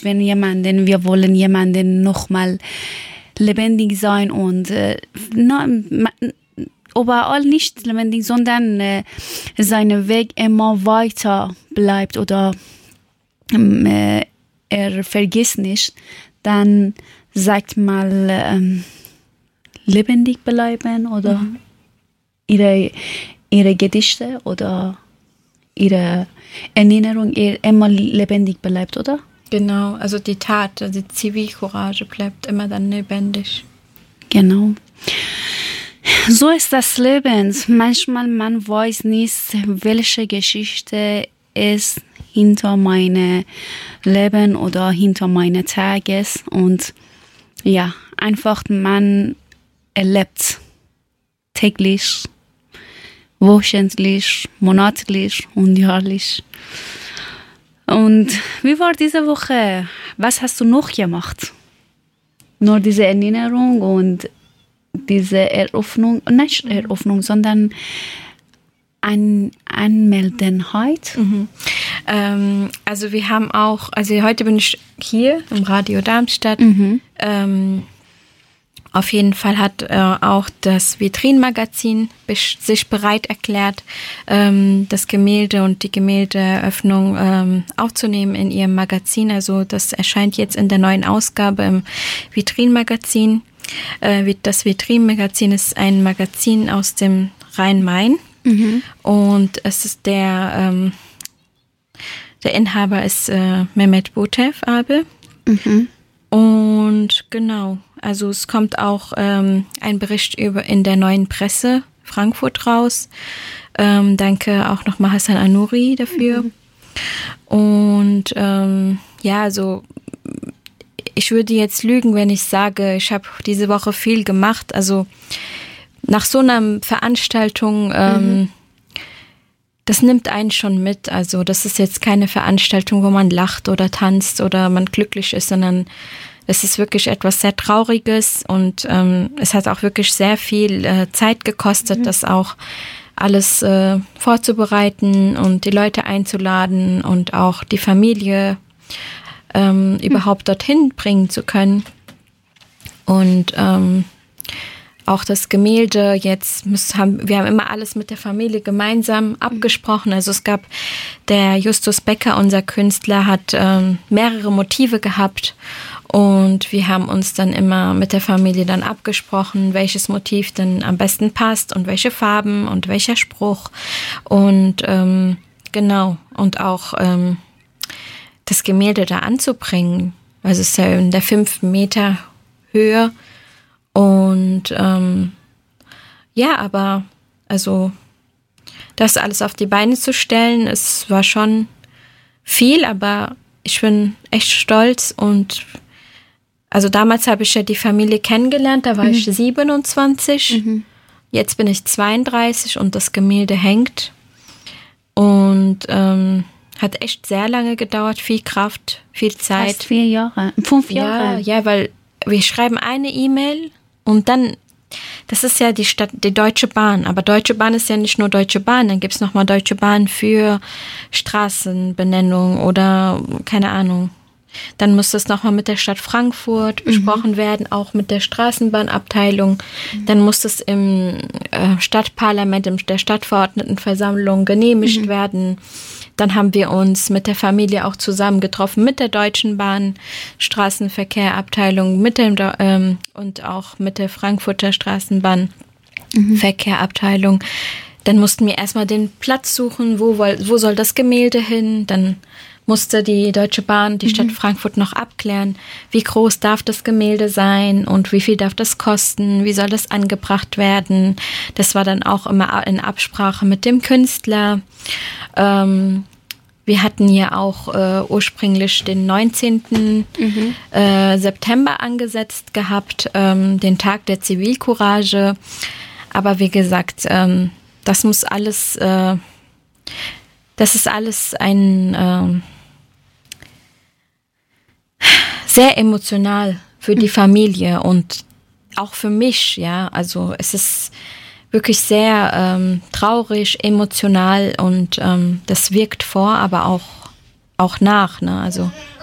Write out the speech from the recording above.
wenn wir wollen jemanden nochmal lebendig sein und überall nicht lebendig, sondern sein Weg immer weiter bleibt oder er vergisst nicht, dann sagt mal lebendig bleiben oder ihre Gedichte oder ihre Erinnerung immer lebendig bleibt, oder? Genau, also die Tat, die Zivilcourage bleibt immer dann lebendig. Genau. So ist das Leben. Manchmal man weiß nicht, welche Geschichte ist hinter meinem Leben oder hinter meinen Tages. Und ja, einfach man erlebt täglich, wöchentlich, monatlich und jährlich. Und wie war diese Woche? Was hast du noch gemacht? Nur diese Erinnerung und diese Eröffnung, nicht Eröffnung, sondern Anmeldenheit. Also wir haben auch, also heute bin ich hier im Radio Darmstadt. Auf jeden Fall hat auch das Vitrinenmagazin sich bereit erklärt, das Gemälde und die Gemäldeeröffnung aufzunehmen in ihrem Magazin. Also das erscheint jetzt in der neuen Ausgabe im Vitrinenmagazin. Das Vitrinenmagazin ist ein Magazin aus dem Rhein-Main. Und es ist der Inhaber ist Mehmet Botev Abi. Und genau, also es kommt auch ein Bericht in der Neuen Presse Frankfurt raus. Danke auch nochmal Hassan Anouri dafür. Und ja, also ich würde jetzt lügen, wenn ich sage, ich habe diese Woche viel gemacht. Also nach so einer Veranstaltung, das nimmt einen schon mit. Also das ist jetzt keine Veranstaltung, wo man lacht oder tanzt oder man glücklich ist, sondern es ist wirklich etwas sehr Trauriges und es hat auch wirklich sehr viel Zeit gekostet, das auch alles vorzubereiten und die Leute einzuladen und auch die Familie überhaupt dorthin bringen zu können. Und auch das Gemälde jetzt wir haben immer alles mit der Familie gemeinsam abgesprochen. Also es gab, der Justus Becker, unser Künstler, hat mehrere Motive gehabt und wir haben uns dann immer mit der Familie dann abgesprochen, welches Motiv denn am besten passt und welche Farben und welcher Spruch und genau, und auch das Gemälde da anzubringen. Also es ist ja in der 5 Meter Höhe. Und ja, aber also das alles auf die Beine zu stellen, es war schon viel, aber ich bin echt stolz. Und also damals habe ich ja die Familie kennengelernt, da war ich 27, jetzt bin ich 32 und das Gemälde hängt. Und hat echt sehr lange gedauert, viel Kraft, viel Zeit. Fast 4 Jahre, 5 Jahre. Ja, weil wir schreiben eine E-Mail und dann, das ist ja die Deutsche Bahn, aber Deutsche Bahn ist ja nicht nur Deutsche Bahn, dann gibt es nochmal Deutsche Bahn für Straßenbenennung oder keine Ahnung. Dann muss das nochmal mit der Stadt Frankfurt besprochen werden, auch mit der Straßenbahnabteilung. Dann muss das im Stadtparlament, in der Stadtverordnetenversammlung genehmigt werden. Dann haben wir uns mit der Familie auch zusammengetroffen mit der Deutschen Bahn, Straßenverkehrabteilung, und auch mit der Frankfurter Straßenbahnverkehrabteilung. Dann mussten wir erstmal den Platz suchen, wo soll das Gemälde hin. Dann musste die Deutsche Bahn, die Stadt Frankfurt noch abklären, wie groß darf das Gemälde sein und wie viel darf das kosten, wie soll das angebracht werden. Das war dann auch immer in Absprache mit dem Künstler. Wir hatten ja auch ursprünglich den 19. September angesetzt gehabt, den Tag der Zivilcourage. Aber wie gesagt, das ist alles ein sehr emotional für die Familie und auch für mich, ja. Also es ist wirklich sehr traurig, emotional und das wirkt vor, aber auch nach, ne? Also